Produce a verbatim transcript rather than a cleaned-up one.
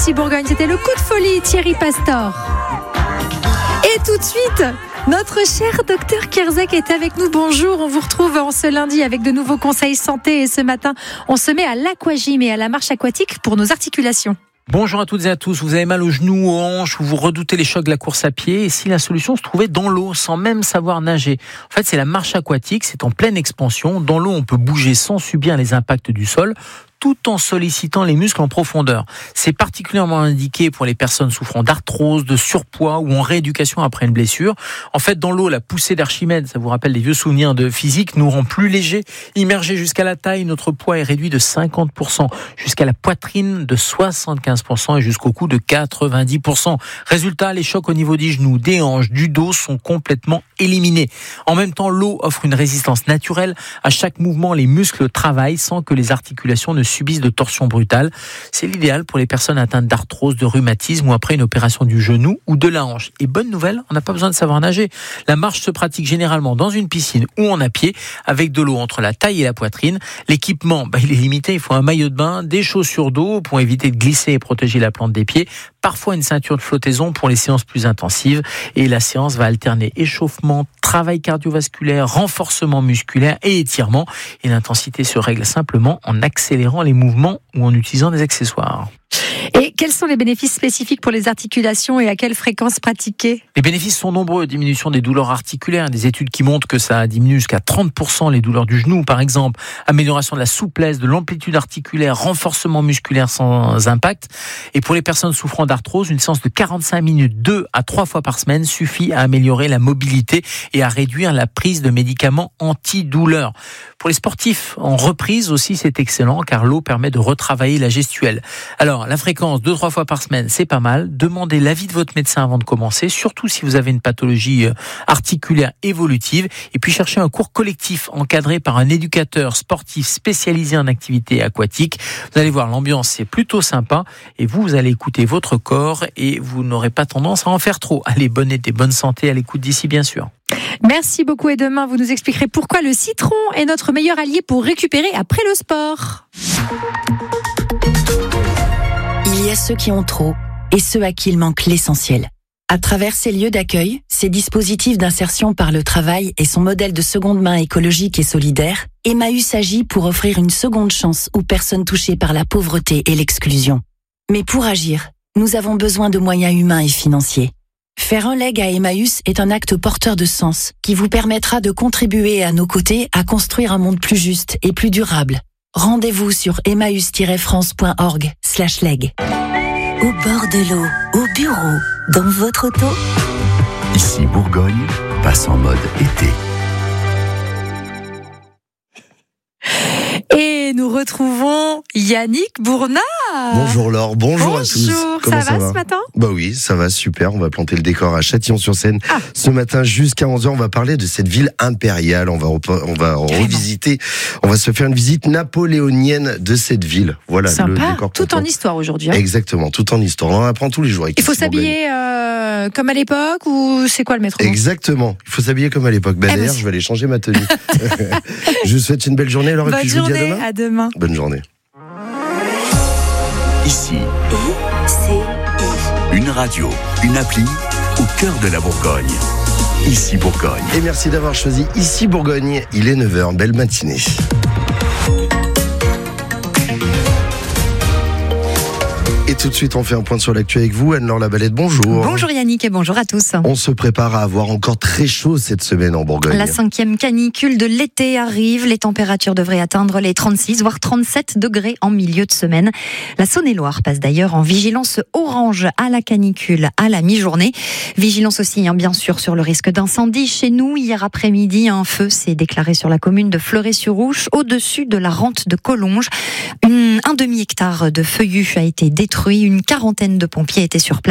Ici Bourgogne, c'était le coup de folie Thierry Pastor. Et tout de suite, notre cher docteur Kierzek est avec nous. Bonjour, on vous retrouve en ce lundi avec de nouveaux conseils santé. Et ce matin, on se met à l'aquagym et à la marche aquatique pour nos articulations. Bonjour à toutes et à tous, vous avez mal aux genoux, aux hanches, ou vous redoutez les chocs de la course à pied, et si la solution se trouvait dans l'eau, sans même savoir nager. En fait, c'est la marche aquatique, c'est en pleine expansion. Dans l'eau, on peut bouger sans subir les impacts du sol, tout en sollicitant les muscles en profondeur. C'est particulièrement indiqué pour les personnes souffrant d'arthrose, de surpoids ou en rééducation après une blessure. En fait, dans l'eau, la poussée d'Archimède, ça vous rappelle les vieux souvenirs de physique, nous rend plus légers. Immergés jusqu'à la taille, notre poids est réduit de cinquante pour cent, jusqu'à la poitrine de soixante-quinze pour cent et jusqu'au cou de quatre-vingt-dix pour cent. Résultat, les chocs au niveau des genoux, des hanches, du dos sont complètement éliminés. En même temps, l'eau offre une résistance naturelle. À chaque mouvement, les muscles travaillent sans que les articulations ne subissent de torsions brutales. C'est l'idéal pour les personnes atteintes d'arthrose, de rhumatisme ou après une opération du genou ou de la hanche. Et bonne nouvelle, on n'a pas besoin de savoir nager. La marche se pratique généralement dans une piscine ou en à pied avec de l'eau entre la taille et la poitrine. L'équipement, bah, il est limité. Il faut un maillot de bain, des chaussures d'eau pour éviter de glisser et protéger la plante des pieds. Parfois une ceinture de flottaison pour les séances plus intensives. Et la séance va alterner échauffement, travail cardiovasculaire, renforcement musculaire et étirement. Et l'intensité se règle simplement en accélérant les mouvements ou en utilisant des accessoires. Et quels sont les bénéfices spécifiques pour les articulations et à quelle fréquence pratiquer ? Les bénéfices sont nombreux. Diminution des douleurs articulaires, des études qui montrent que ça diminue jusqu'à trente pour cent les douleurs du genou, par exemple. Amélioration de la souplesse, de l'amplitude articulaire, renforcement musculaire sans impact. Et pour les personnes souffrant d'arthrose, une séance de quarante-cinq minutes, deux à trois fois par semaine, suffit à améliorer la mobilité et à réduire la prise de médicaments antidouleurs. Pour les sportifs en reprise aussi, c'est excellent car l'eau permet de retravailler la gestuelle. Alors, la fréquence, deux, trois fois par semaine, c'est pas mal. Demandez l'avis de votre médecin avant de commencer, surtout si vous avez une pathologie articulaire évolutive. Et puis, cherchez un cours collectif encadré par un éducateur sportif spécialisé en activité aquatique. Vous allez voir, l'ambiance, c'est plutôt sympa. Et vous, vous allez écouter votre corps et vous n'aurez pas tendance à en faire trop. Allez, bonne été, bonne santé à l'écoute d'ici, bien sûr. Merci beaucoup et demain, vous nous expliquerez pourquoi le citron est notre meilleur allié pour récupérer après le sport. Il y a ceux qui ont trop et ceux à qui il manque l'essentiel. À travers ces lieux d'accueil, ces dispositifs d'insertion par le travail et son modèle de seconde main écologique et solidaire, Emmaüs agit pour offrir une seconde chance aux personnes touchées par la pauvreté et l'exclusion. Mais pour agir, nous avons besoin de moyens humains et financiers. Faire un leg à Emmaüs est un acte porteur de sens qui vous permettra de contribuer à nos côtés à construire un monde plus juste et plus durable. Rendez-vous sur emmaüs-france.org slash leg. Au bord de l'eau, au bureau, dans votre auto. Ici Bourgogne, passe en mode été. Et nous retrouvons Yannick Bournat. Bonjour Laure, bonjour, bonjour à tous. Comment ça, ça va, va ce matin ? Bah oui, ça va super, on va planter le décor à Châtillon-sur-Seine. Ah. Ce matin jusqu'à onze heures, on va parler de cette ville impériale, on va, on va revisiter, on va se faire une visite napoléonienne de cette ville. Voilà. Sympa. Le décor tout en histoire aujourd'hui. Hein. Exactement, tout en histoire, on en apprend tous les jours. Il faut s'habiller euh, comme à l'époque ou c'est quoi le métro ? Exactement, il faut s'habiller comme à l'époque. Ben, d'ailleurs, je vais aller changer ma tenue. Je vous souhaite une belle journée Laure, et puis je vous dis à demain. À demain. Bonne journée. Ici, une radio, une appli au cœur de la Bourgogne. Ici Bourgogne. Et merci d'avoir choisi Ici Bourgogne. Il est neuf heures, belle matinée. Et tout de suite, on fait un point sur l'actu avec vous. Anne-Laure Labalette, bonjour. Bonjour Yannick et bonjour à tous. On se prépare à avoir encore très chaud cette semaine en Bourgogne. La cinquième canicule de l'été arrive. Les températures devraient atteindre les trente-six, voire trente-sept degrés en milieu de semaine. La Saône-et-Loire passe d'ailleurs en vigilance orange à la canicule à la mi-journée. Vigilance aussi, hein, bien sûr, sur le risque d'incendie. Chez nous, hier après-midi, un feu s'est déclaré sur la commune de Fleuret-sur-Ouche, au-dessus de la rente de Collonges. Une, un demi-hectare de feuillus a été détruit. Une quarantaine de pompiers étaient sur place.